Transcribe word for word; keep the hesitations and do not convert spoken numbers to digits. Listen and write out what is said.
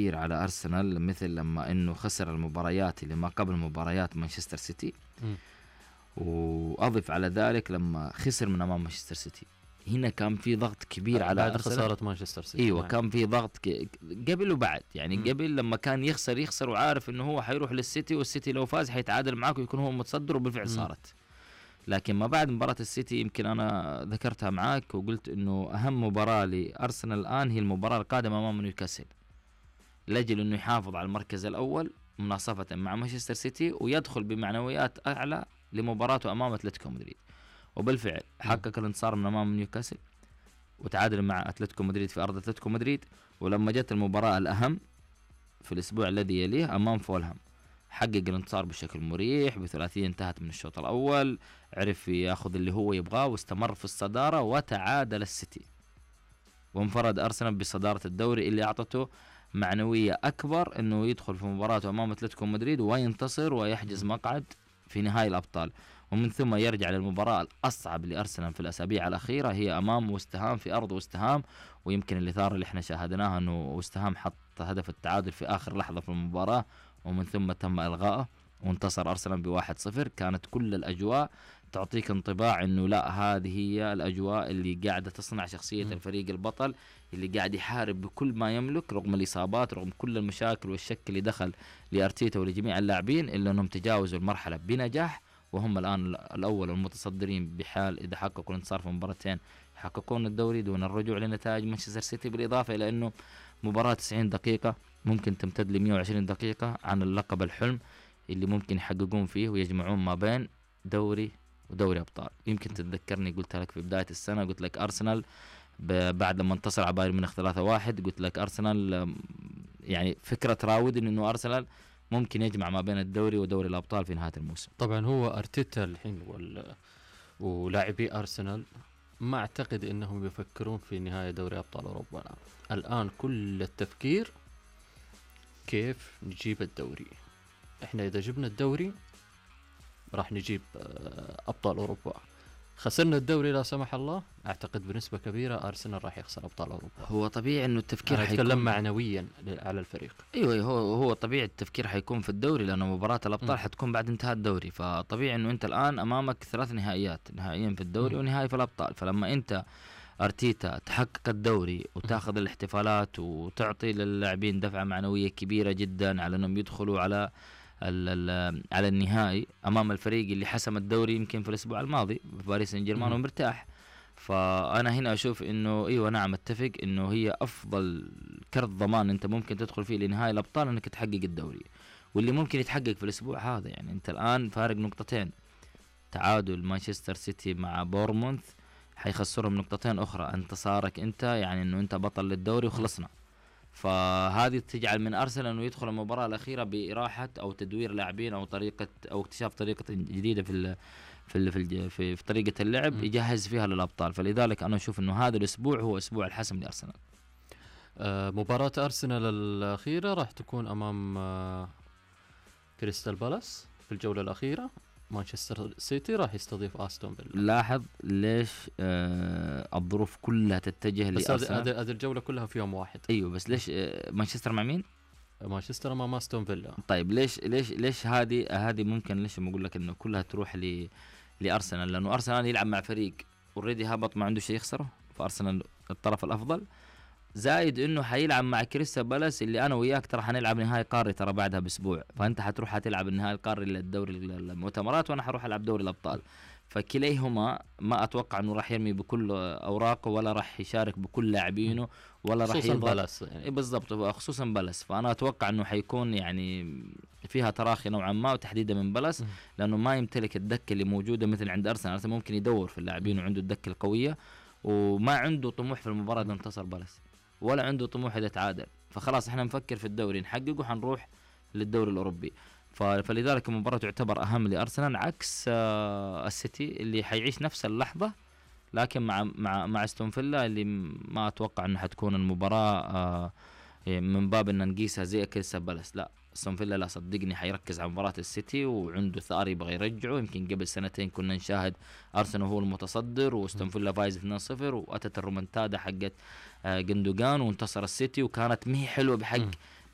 كبير على أرسنال، مثل لما إنه خسر المباريات اللي ما قبل مباريات مانشستر سيتي، م. وأضف على ذلك لما خسر من أمام مانشستر سيتي. هنا كان في ضغط كبير على بعد أرسنال. خسارة مانشستر سيتي. ايوه نعم. كان في ضغط ك... قبل وبعد يعني. م. قبل لما كان يخسر يخسر وعارف انه هو حيروح للسيتي، والسيتي لو فاز حيتعادل معك ويكون هو متصدر، وبالفعل م. صارت. لكن ما بعد مباراة السيتي يمكن انا ذكرتها معاك وقلت انه اهم مباراة لأرسنال الان هي المباراة القادمة امام نيوكاسل، لاجل انه يحافظ على المركز الاول مناصفة مع مانشستر سيتي، ويدخل بمعنويات اعلى لمباراته امام اتلتيكو مدريد. وبالفعل حقق الانتصار من امام نيوكاسل، وتعادل مع اتلتيكو مدريد في ارض اتلتيكو مدريد. ولما جت المباراة الاهم في الاسبوع الذي يليه امام فولهام، حقق الانتصار بشكل مريح بثلاثية انتهت من الشوط الاول، عرف ياخذ اللي هو يبغاه واستمر في الصدارة، وتعادل السيتي، وانفرد ارسنال بصدارة الدوري اللي اعطته معنوية اكبر انه يدخل في مباراته امام اتلتيكو مدريد وينتصر ويحجز مقعد في نهائي الابطال. ومن ثم يرجع للمباراة الأصعب لأرسنال في الأسابيع الأخيرة، هي أمام وستهام في أرض وستهام. ويمكن اللي ثار اللي احنا شاهدناها أنه وستهام حط هدف التعادل في آخر لحظة في المباراة، ومن ثم تم إلغائه وانتصر أرسنال بواحد صفر. كانت كل الأجواء تعطيك انطباع أنه لا، هذه هي الأجواء اللي قاعدة تصنع شخصية م. الفريق البطل اللي قاعد يحارب بكل ما يملك رغم الإصابات، رغم كل المشاكل والشك اللي دخل لأرتيتا ولجميع اللاعبين، إلا أنهم تجاوزوا المرحلة بنجاح، وهم الآن الأول المتصدرين بحال إذا حققوا الانتصار في مباراتين يحققون الدوري دون الرجوع لنتائج مانشستر سيتي. بالإضافة إلى أنه مباراة تسعين دقيقة ممكن تمتد ل مئة وعشرين دقيقة عن اللقب الحلم اللي ممكن يحققون فيه ويجمعون ما بين دوري ودوري أبطال. يمكن تتذكرني قلت لك في بداية السنة، قلت لك أرسنال بعد لما انتصر على بايرن ميونخ ثلاثة واحد، قلت لك أرسنال يعني فكرة راود إنه أرسنال ممكن يجمع ما بين الدوري ودوري الأبطال في نهاية الموسم. طبعا هو أرتيتا الحين وال... ولاعبي أرسنال ما أعتقد أنهم يفكرون في نهاية دوري أبطال أوروبا الآن. كل التفكير كيف نجيب الدوري. إحنا إذا جبنا الدوري راح نجيب أبطال أوروبا. خسرنا الدوري لا سمح الله، أعتقد بنسبة كبيرة أرسنال راح يخسر أبطال أوروبا. هو طبيعي إنه التفكير حيتكلم معنويا على الفريق. أيوة هو هو طبيعي التفكير حيكون في الدوري، لأنه مباراة الأبطال م. حتكون بعد انتهاء الدوري، فطبيعي إنه أنت الآن أمامك ثلاث نهائيات، نهائيين في الدوري م. ونهائي في الأبطال. فلما أنت أرتيتا تحقق الدوري وتاخذ م. الاحتفالات وتعطي للاعبين دفعة معنوية كبيرة جدا على أنهم يدخلوا على على النهائي امام الفريق اللي حسم الدوري يمكن في الاسبوع الماضي في باريس سان جيرمان ومرتاح. فانا هنا اشوف انه ايوه نعم اتفق انه هي افضل كرت ضمان انت ممكن تدخل فيه لنهائي الابطال انك تحقق الدوري، واللي ممكن يتحقق في الاسبوع هذا. يعني انت الان فارق نقطتين، تعادل مانشستر سيتي مع بورمونث حيخسرهم نقطتين اخرى، انتصارك انت يعني انه انت بطل للدوري وخلصنا. فهذه تجعل من أرسنال أنه يدخل المباراة الأخيرة بإراحة أو تدوير لاعبين أو طريقة أو اكتشاف طريقة جديدة في ال في ال في, ال في, في طريقة اللعب م. يجهز فيها للأبطال. فلذلك أنا أشوف أنه هذا الأسبوع هو أسبوع الحسم لأرسنال. آه مباراة أرسنال الأخيرة راح تكون أمام آه كريستال بالاس في الجولة الأخيرة. مانشستر سيتي راح يستضيف أستون فيلا. لاحظ ليش آه الظروف كلها تتجه لأرسنال. بس هذه الجولة كلها في يوم واحد. أيوه بس ليش آه مانشستر مع مين؟ مانشستر مع أستون فيلا. طيب ليش ليش ليش هذه هذه ممكن ليش بقول لك إنه كلها تروح ل لأرسنال؟ لأنه أرسنال يلعب مع فريق اوريدي هبط ما عنده شيء يخسره، فأرسنال الطرف الأفضل، زايد انه حيلعب مع كريستال بالاس اللي انا وياك ترى حنلعب نهائي قاري ترى بعدها باسبوع، فانت حتروح حتلعب النهائي القاري للدوري المؤتمرات وانا حروح العب دوري الابطال. فكليهما ما اتوقع انه راح يرمي بكل اوراقه ولا راح يشارك بكل لاعبينه ولا راح خصوصا بالاس يعني. بالضبط خصوصا بالاس، فانا اتوقع انه حيكون يعني فيها تراخي نوعا ما وتحديدا من بالاس، لانه ما يمتلك الدكه اللي موجوده مثل عند ارسنال. ممكن يدور في اللاعبين وعنده الدكه القويه وما عنده طموح في المباراه اذا انتصر بالاس ولا عنده طموح اذا تعادل. فخلاص احنا نفكر في الدوري نحققه حنروح للدوري الاوروبي. فلذلك المباراه تعتبر اهم لارسنال عكس آه السيتي اللي حيعيش نفس اللحظه، لكن مع مع مع استون فيلا اللي ما اتوقع انه حتكون المباراه آه من باب ان نقيسها زي كريستال بالاس. لا استون فيلا لا صدقني حيركز على مباراه السيتي وعنده ثار يبغى يرجعه. يمكن قبل سنتين كنا نشاهد ارسنال هو المتصدر واستون فيلا فايز اثنين صفر واتت الرومنتادا حقت جندوغان وانتصر السيتي وكانت مي حلوه بحق